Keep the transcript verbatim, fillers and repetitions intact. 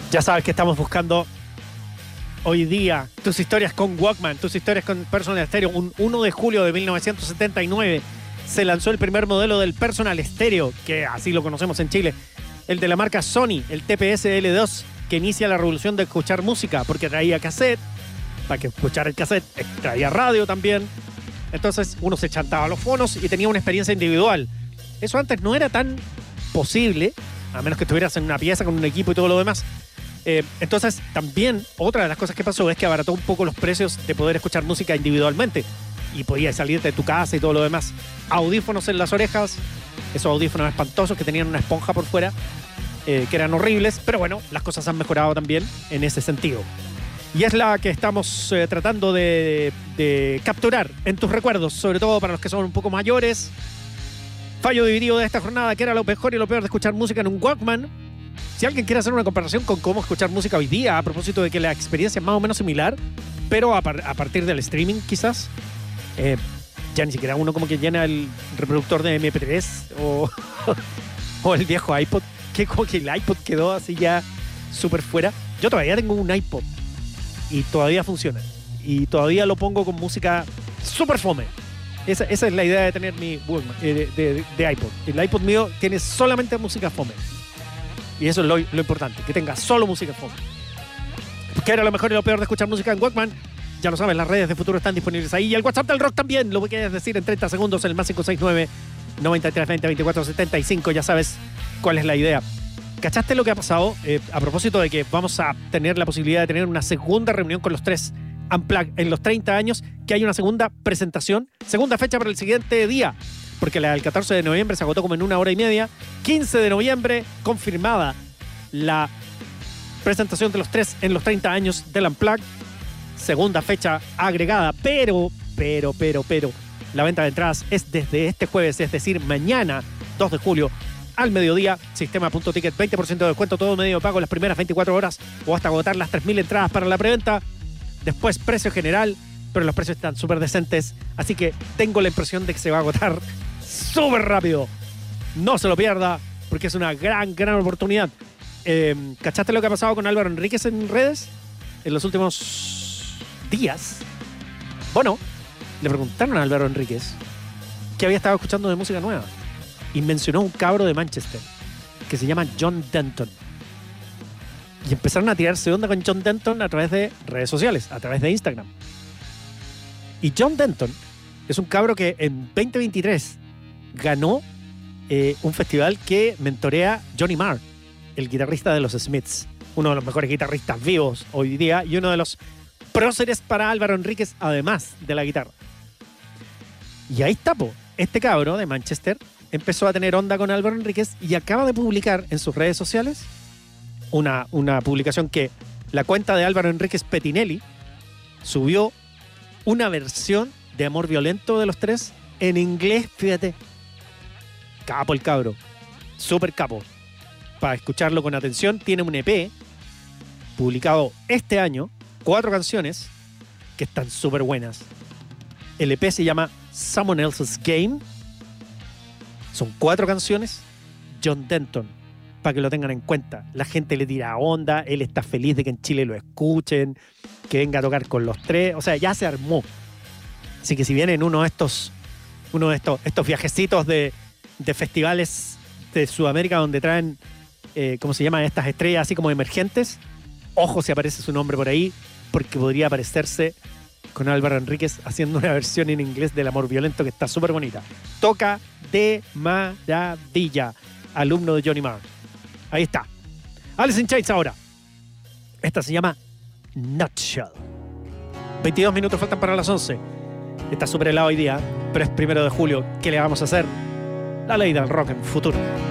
Ya sabes que estamos buscando hoy día tus historias con Walkman, tus historias con Personal Stereo. Un uno de julio de mil novecientos setenta y nueve se lanzó el primer modelo del Personal Stereo, que así lo conocemos en Chile. El de la marca Sony, el T P S L dos, que inicia la revolución de escuchar música, porque traía cassette, para que escuchar el cassette, traía radio también. Entonces uno se chantaba los fonos y tenía una experiencia individual. Eso antes no era tan posible, a menos que estuvieras en una pieza con un equipo y todo lo demás. Eh, entonces, también otra de las cosas que pasó es que abarató un poco los precios de poder escuchar música individualmente. Y podías salirte de tu casa y todo lo demás. Audífonos en las orejas, esos audífonos espantosos que tenían una esponja por fuera, eh, que eran horribles. Pero bueno, las cosas han mejorado también en ese sentido. Y es la que estamos eh, tratando de, de capturar en tus recuerdos, sobre todo para los que son un poco mayores. Fallo dividido de esta jornada, que era lo mejor y lo peor de escuchar música en un Walkman. Si alguien quiere hacer una comparación con cómo escuchar música hoy día, a propósito de que la experiencia es más o menos similar, pero a, par a partir del streaming quizás, eh, ya ni siquiera uno como que llena el reproductor de eme pe tres o, o el viejo iPod, que como que el iPod quedó así ya súper fuera. Yo todavía tengo un iPod y todavía funciona. Y todavía lo pongo con música súper fome. Esa, esa es la idea de tener mi Walkman, eh, de, de, de iPod. El iPod mío tiene solamente música fome. Y eso es lo, lo importante, que tenga solo música fome. ¿Qué era lo mejor y lo peor de escuchar música en Walkman? Ya lo sabes, las redes de Futuro están disponibles ahí. Y el WhatsApp del Rock también, lo que quieres decir en treinta segundos en el más cinco seis nueve, noventa y tres veinte, veinticuatro setenta y cinco. Ya sabes cuál es la idea. ¿Cachaste lo que ha pasado? Eh, a propósito de que vamos a tener la posibilidad de tener una segunda reunión con los tres Unplugged en los treinta años, que hay una segunda presentación, segunda fecha para el siguiente día. Porque la del catorce de noviembre se agotó como en una hora y media. quince de noviembre, confirmada la presentación de los tres en los treinta años del Unplugged. Segunda fecha agregada, pero, pero, pero, pero, la venta de entradas es desde este jueves, es decir, mañana, dos de julio, al mediodía. Sistema.ticket, veinte por ciento de descuento, todo medio de pago las primeras veinticuatro horas o hasta agotar las tres mil entradas para la preventa. Después, precio general, pero los precios están súper decentes, así que tengo la impresión de que se va a agotar súper rápido. No se lo pierda, porque es una gran, gran oportunidad. Eh, ¿Cachaste lo que ha pasado con Álvaro Enríquez en redes en los últimos días? Bueno, le preguntaron a Álvaro Enríquez que había estado escuchando de música nueva y mencionó un cabro de Manchester que se llama John Denton. Y empezaron a tirarse onda con John Denton a través de redes sociales, a través de Instagram. Y John Denton es un cabro que en veinte veintitrés ganó eh, un festival que mentorea Johnny Marr, el guitarrista de los Smiths, uno de los mejores guitarristas vivos hoy día y uno de los próceres para Álvaro Enríquez, además de la guitarra. Y ahí está, po. Este cabro de Manchester empezó a tener onda con Álvaro Enríquez y acaba de publicar en sus redes sociales una, una publicación que la cuenta de Álvaro Enríquez Petinelli subió una versión de Amor Violento de los tres en inglés, fíjate. Capo el cabro, súper capo. Para escucharlo con atención, tiene un E P publicado este año, cuatro canciones que están súper buenas. El E P se llama Someone Else's Game. Son cuatro canciones. John Denton, para que lo tengan en cuenta. La gente le tira onda, él está feliz de que en Chile lo escuchen, que venga a tocar con los tres. O sea, ya se armó. Así que si vienen uno de estos, uno de estos, estos viajecitos de, de festivales de Sudamérica donde traen, eh, ¿cómo se llama? Estas estrellas así como emergentes. Ojo si aparece su nombre por ahí, porque podría aparecerse con Álvaro Enríquez haciendo una versión en inglés del Amor Violento que está súper bonita. Toca de maravilla. Alumno de Johnny Marr. Ahí está. Alice in Chains ahora. Esta se llama Nutshell. veintidós minutos faltan para las once. Está súper helado hoy día, pero es primero de julio. ¿Qué le vamos a hacer? La ley del rock en Futuro.